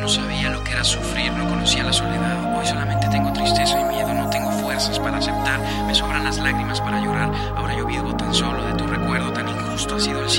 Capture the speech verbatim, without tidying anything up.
no sabía lo que era sufrir, no conocía la soledad. Hoy solamente tengo tristeza y